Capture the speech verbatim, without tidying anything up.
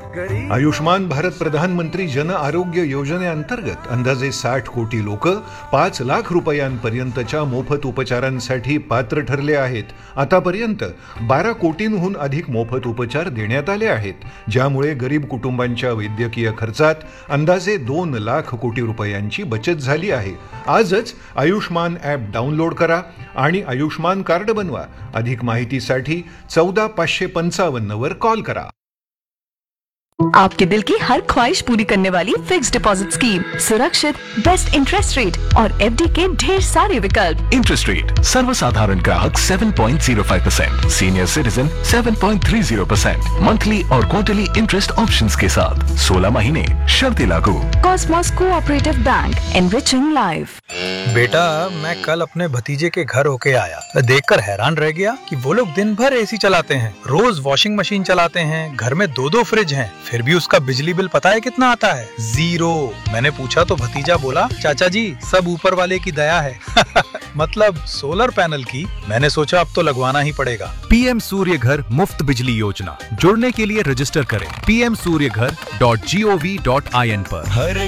आयुष्मान भारत प्रधानमंत्री जन आरोग्य योजनेअंतर्गत अंदाजे साठ कोटी लोक पाच लाख रुपयांपर्यंतच्या मोफत उपचारांसाठी पात्र ठरले आहेत. आतापर्यंत बारा कोटींहून अधिक मोफत उपचार देण्यात आले आहेत, ज्यामुळे गरीब कुटुंबांच्या वैद्यकीय खर्चात अंदाजे दोन लाख कोटी रुपयांची बचत झाली आहे. आजच आयुष्मान ॲप डाउनलोड करा आणि आयुष्मान कार्ड बनवा. अधिक माहितीसाठी चौदा पाचशे पंचावन्न वर कॉल करा. आपके दिल की हर ख्वाहिश पूरी करने वाली फिक्स्ड डिपॉजिट स्कीम, सुरक्षित, बेस्ट इंटरेस्ट रेट और एफडी के ढेर सारे विकल्प. इंटरेस्ट रेट सर्वसाधारण ग्राहक सात पॉइंट शून्य पाँच परसेंट, सीनियर सिटीजन सात पॉइंट तीस परसेंट, मंथली और क्वार्टरली इंटरेस्ट ऑप्शंस के साथ सोलह महीने, शर्तें लागू. Cosmos cooperative bank, enriching life. बेटा, मैं कल अपने भतीजे के घर होके आया. मैं देखकर हैरान रह गया कि वो लोग दिन भर एसी चलाते हैं, रोज वॉशिंग मशीन चलाते हैं, घर में दो दो फ्रिज हैं, फिर भी उसका बिजली बिल पता है कितना आता है? जीरो. मैंने पूछा तो भतीजा बोला, चाचा जी सब ऊपर वाले की दया है. मतलब सोलर पैनल की. मैंने सोचा अब तो लगवाना ही पड़ेगा. पीएम सूर्य घर मुफ्त बिजली योजना. जुड़ने के लिए रजिस्टर करें पी एम सूर्य घर dot G O V dot I N पर. हर